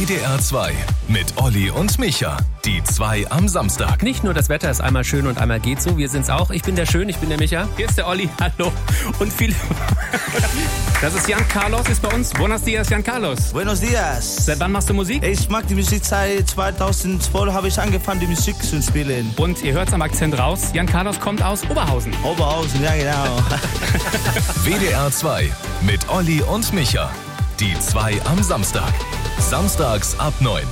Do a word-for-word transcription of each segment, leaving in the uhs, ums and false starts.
W D R zwei mit Olli und Micha. Die zwei am Samstag. Nicht nur das Wetter ist einmal schön und einmal geht so, wir sind's auch. Ich bin der Schön, ich bin der Micha. Hier ist der Olli, hallo. Und viele... Das ist Jan Carlos, ist bei uns. Buenos dias, Jan Carlos. Buenos dias. Seit wann machst du Musik? Ich mag die Musik seit zweitausendzwölf, habe ich angefangen, die Musik zu spielen. Und ihr hört's am Akzent raus, Jan Carlos kommt aus Oberhausen. Oberhausen, ja genau. W D R zwei mit Olli und Micha. Die zwei am Samstag. Samstags ab neun.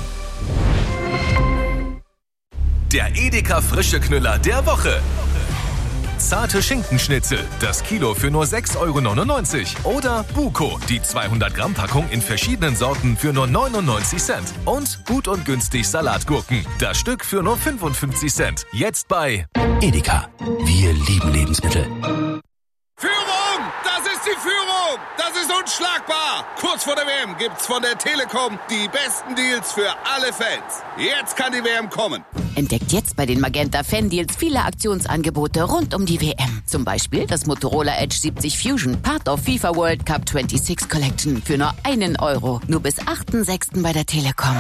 Der Edeka Frische Knüller der Woche. Zarte Schinkenschnitzel, das Kilo für nur sechs Euro neunundneunzig. Oder Buko, die zweihundert Gramm Packung in verschiedenen Sorten für nur neunundneunzig Cent. Und gut und günstig Salatgurken, das Stück für nur fünfundfünfzig Cent. Jetzt bei Edeka. Wir lieben Lebensmittel. Führung! Das ist die Führung! Das ist unschlagbar! Kurz vor der W M gibt's von der Telekom die besten Deals für alle Fans. Jetzt kann die W M kommen. Entdeckt jetzt bei den Magenta Fan Deals viele Aktionsangebote rund um die W M. Zum Beispiel das Motorola Edge siebzig Fusion, Part of FIFA World Cup sechsundzwanzig Collection für nur einen Euro. Nur bis achten sechsten bei der Telekom.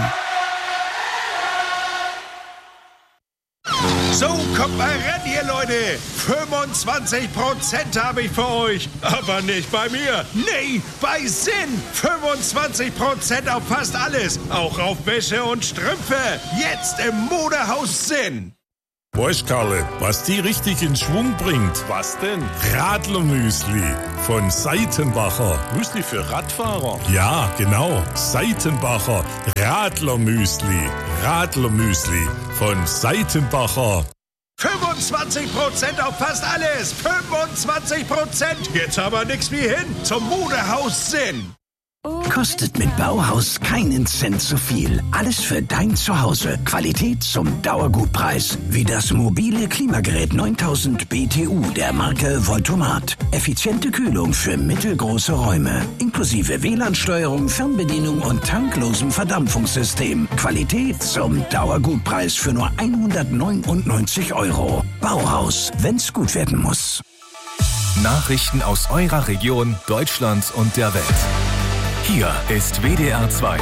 So, kommt mal ran hier, Leute. fünfundzwanzig Prozent habe ich für euch. Aber nicht bei mir. Nee, bei Sinn. fünfundzwanzig Prozent auf fast alles. Auch auf Wäsche und Strümpfe. Jetzt im Modehaus Sinn. Weißt, Karle, was die richtig in Schwung bringt? Was denn? Radlermüsli von Seitenbacher. Müsli für Radfahrer? Ja, genau. Seitenbacher Radlermüsli. Radlermüsli von Seitenbacher. fünfundzwanzig Prozent auf fast alles. fünfundzwanzig Prozent. Jetzt aber nix wie hin zum Modehaus Sinn. Kostet mit Bauhaus keinen Cent zu viel. Alles für dein Zuhause. Qualität zum Dauergutpreis. Wie das mobile Klimagerät neuntausend B T U der Marke Voltomat. Effiziente Kühlung für mittelgroße Räume. Inklusive W L A N-Steuerung, Fernbedienung und tanklosem Verdampfungssystem. Qualität zum Dauergutpreis für nur hundertneunundneunzig Euro. Bauhaus, wenn's gut werden muss. Nachrichten aus eurer Region, Deutschland und der Welt. Hier ist W D R zwei.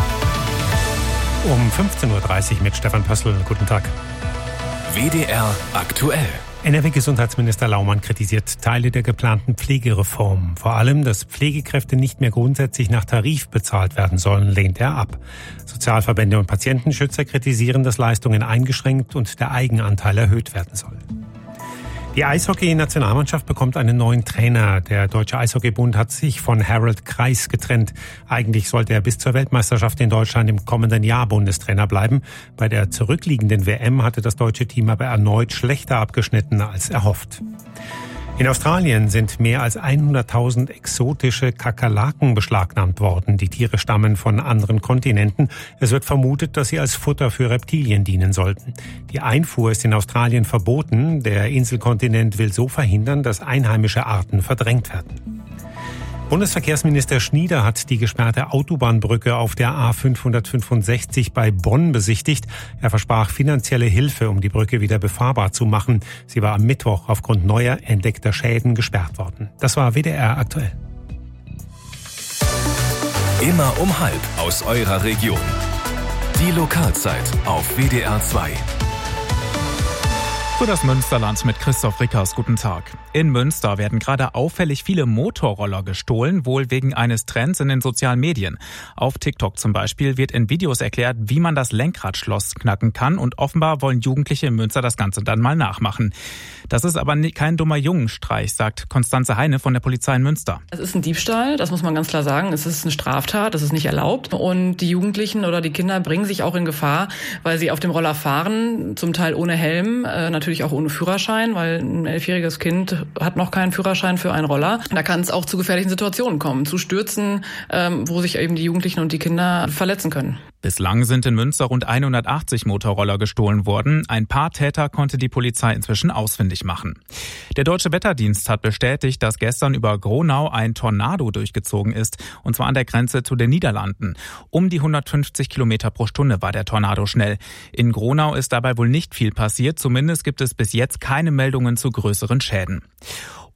Um fünfzehn Uhr dreißig mit Stefan Pössl. Guten Tag. W D R aktuell. N R W-Gesundheitsminister Laumann kritisiert Teile der geplanten Pflegereform. Vor allem, dass Pflegekräfte nicht mehr grundsätzlich nach Tarif bezahlt werden sollen, lehnt er ab. Sozialverbände und Patientenschützer kritisieren, dass Leistungen eingeschränkt und der Eigenanteil erhöht werden soll. Die Eishockey-Nationalmannschaft bekommt einen neuen Trainer. Der Deutsche Eishockeybund hat sich von Harold Kreis getrennt. Eigentlich sollte er bis zur Weltmeisterschaft in Deutschland im kommenden Jahr Bundestrainer bleiben. Bei der zurückliegenden W M hatte das deutsche Team aber erneut schlechter abgeschnitten als erhofft. In Australien sind mehr als hunderttausend exotische Kakerlaken beschlagnahmt worden. Die Tiere stammen von anderen Kontinenten. Es wird vermutet, dass sie als Futter für Reptilien dienen sollten. Die Einfuhr ist in Australien verboten. Der Inselkontinent will so verhindern, dass einheimische Arten verdrängt werden. Bundesverkehrsminister Schnieder hat die gesperrte Autobahnbrücke auf der A fünfhundertfünfundsechzig bei Bonn besichtigt. Er versprach finanzielle Hilfe, um die Brücke wieder befahrbar zu machen. Sie war am Mittwoch aufgrund neuer entdeckter Schäden gesperrt worden. Das war W D R aktuell. Immer um halb aus eurer Region. Die Lokalzeit auf W D R zwei. Für das Münsterland mit Christoph Rickers. Guten Tag. In Münster werden gerade auffällig viele Motorroller gestohlen, wohl wegen eines Trends in den sozialen Medien. Auf TikTok zum Beispiel wird in Videos erklärt, wie man das Lenkradschloss knacken kann, und offenbar wollen Jugendliche in Münster das Ganze dann mal nachmachen. Das ist aber kein dummer Jungenstreich, sagt Konstanze Heine von der Polizei in Münster. Es ist ein Diebstahl, das muss man ganz klar sagen. Es ist eine Straftat, das ist nicht erlaubt. Und die Jugendlichen oder die Kinder bringen sich auch in Gefahr, weil sie auf dem Roller fahren, zum Teil ohne Helm, äh, natürlich auch ohne Führerschein, weil ein elfjähriges Kind hat noch keinen Führerschein für einen Roller. Da kann es auch zu gefährlichen Situationen kommen, zu Stürzen, ähm, wo sich eben die Jugendlichen und die Kinder verletzen können. Bislang sind in Münster rund hundertachtzig Motorroller gestohlen worden. Ein paar Täter konnte die Polizei inzwischen ausfindig machen. Der Deutsche Wetterdienst hat bestätigt, dass gestern über Gronau ein Tornado durchgezogen ist, und zwar an der Grenze zu den Niederlanden. Um die hundertfünfzig Kilometer pro Stunde war der Tornado schnell. In Gronau ist dabei wohl nicht viel passiert, zumindest gibt es bis jetzt keine Meldungen zu größeren Schäden.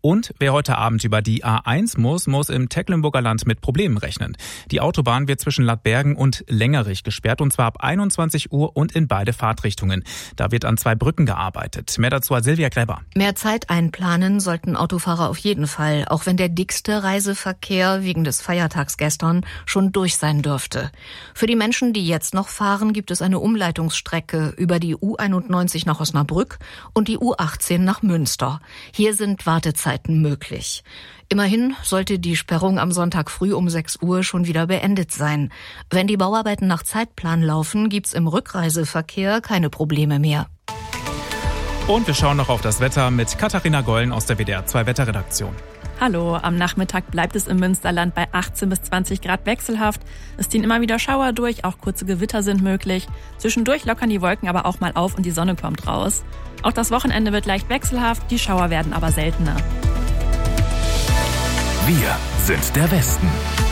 Und wer heute Abend über die A eins muss, muss im Tecklenburger Land mit Problemen rechnen. Die Autobahn wird zwischen Ladbergen und Längerich gesperrt, und zwar ab einundzwanzig Uhr und in beide Fahrtrichtungen. Da wird an zwei Brücken gearbeitet. Mehr dazu hat Silvia Gräber. Mehr Zeit einplanen sollten Autofahrer auf jeden Fall, auch wenn der dickste Reiseverkehr wegen des Feiertags gestern schon durch sein dürfte. Für die Menschen, die jetzt noch fahren, gibt es eine Umleitungsstrecke über die U einundneunzig nach Osnabrück und die U achtzehn nach Münster. Hier sind Wartezeiten möglich. Immerhin sollte die Sperrung am Sonntag früh um sechs Uhr schon wieder beendet sein. Wenn die Bauarbeiten nach Zeitplan laufen, gibt's im Rückreiseverkehr keine Probleme mehr. Und wir schauen noch auf das Wetter mit Katharina Gollen aus der W D R zwei Wetterredaktion. Hallo, am Nachmittag bleibt es im Münsterland bei achtzehn bis zwanzig Grad wechselhaft. Es ziehen immer wieder Schauer durch, auch kurze Gewitter sind möglich. Zwischendurch lockern die Wolken aber auch mal auf und die Sonne kommt raus. Auch das Wochenende wird leicht wechselhaft, die Schauer werden aber seltener. Wir sind der Westen.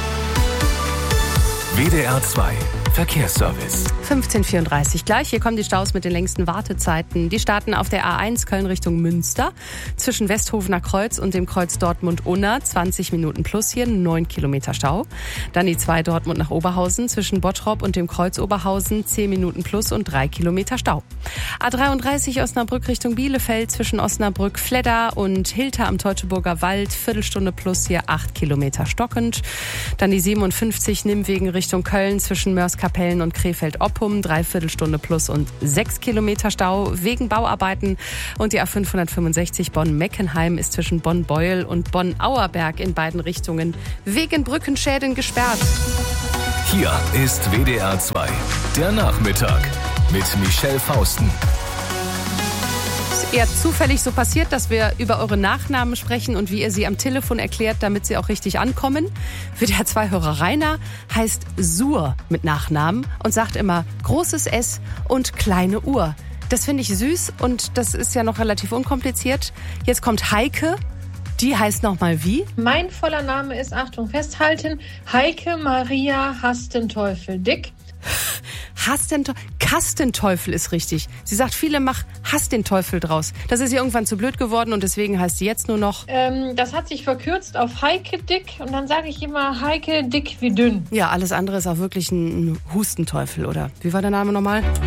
W D R zwei Verkehrsservice. fünfzehn Uhr vierunddreißig gleich. Hier kommen die Staus mit den längsten Wartezeiten. Die starten auf der A eins Köln Richtung Münster. Zwischen Westhofener Kreuz und dem Kreuz Dortmund-Unna. zwanzig Minuten plus hier, neun Kilometer Stau. Dann die zwei Dortmund nach Oberhausen. Zwischen Bottrop und dem Kreuz Oberhausen. zehn Minuten plus und drei Kilometer Stau. A dreiunddreißig Osnabrück Richtung Bielefeld. Zwischen Osnabrück, Fledder und Hilter am Teutoburger Wald. Viertelstunde plus hier, acht Kilometer stockend. Dann die siebenundfünfzig Nimwegen Richtung Köln. Zwischen Mörs-Kapellen und Krefeld-Oppum, Dreiviertelstunde plus und sechs Kilometer Stau wegen Bauarbeiten. Und die A fünfhundertfünfundsechzig Bonn-Meckenheim ist zwischen Bonn-Beuel und Bonn-Auerberg in beiden Richtungen wegen Brückenschäden gesperrt. Hier ist W D R zwei, der Nachmittag mit Michelle Fausten. Eher zufällig so passiert, dass wir über eure Nachnamen sprechen und wie ihr sie am Telefon erklärt, damit sie auch richtig ankommen. W D R zwei Hörer Rainer heißt Sur mit Nachnamen und sagt immer großes S und kleine Uhr. Das finde ich süß und das ist ja noch relativ unkompliziert. Jetzt kommt Heike. Die heißt nochmal wie? Mein voller Name ist, Achtung, festhalten, Heike Maria Hastenteufel-Dick. Hastenteufel, Kastenteufel ist richtig. Sie sagt, viele mach Hass den Teufel draus. Das ist ihr irgendwann zu blöd geworden und deswegen heißt sie jetzt nur noch... Ähm, das hat sich verkürzt auf Heike Dick und dann sage ich immer Heike Dick wie dünn. Ja, alles andere ist auch wirklich ein Hustenteufel, oder? Wie war der Name nochmal?